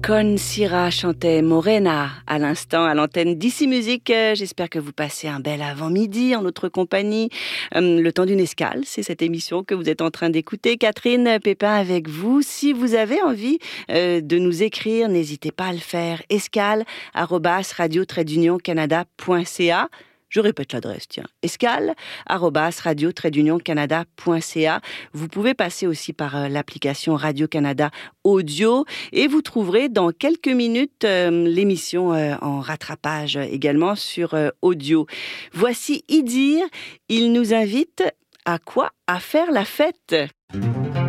Con Sira chantait Morena à l'instant à l'antenne d'Ici Musique. J'espère que vous passez un bel avant-midi en notre compagnie. Le temps d'une escale, c'est cette émission que vous êtes en train d'écouter. Catherine Pépin avec vous. Si vous avez envie de nous écrire, n'hésitez pas à le faire. escale@radio-canada.ca. Je répète l'adresse, tiens. escale@radio-canada.ca. Vous pouvez passer aussi par l'application Radio-Canada Audio et vous trouverez dans quelques minutes l'émission en rattrapage également sur audio. Voici Idir. Il nous invite à quoi? À faire la fête.